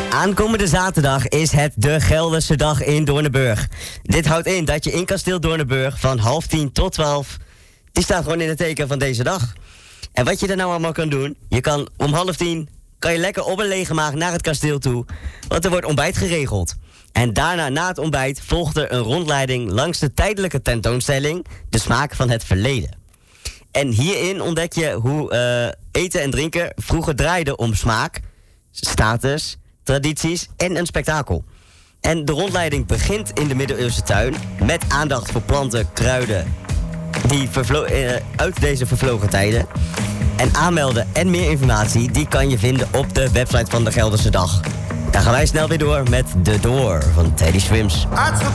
Aankomende zaterdag is het de Gelderse Dag in Doornenburg. Dit houdt in dat je in kasteel Doornenburg van 9:30 tot 12... die staat gewoon in het teken van deze dag. En wat je er nou allemaal kan doen... je kan om 9:30 kan je lekker op een lege maag naar het kasteel toe... want er wordt ontbijt geregeld. En daarna, na het ontbijt, volgt er een rondleiding... langs de tijdelijke tentoonstelling... De Smaak van het Verleden. En hierin ontdek je hoe eten en drinken vroeger draaiden om smaak... status, tradities en een spektakel. En de rondleiding begint in de middeleeuwse tuin... met aandacht voor planten, kruiden... die uit deze vervlogen tijden. En aanmelden en meer informatie... die kan je vinden op de website van de Gelderse Dag. Dan gaan wij snel weer door met De Door van Teddy Swims.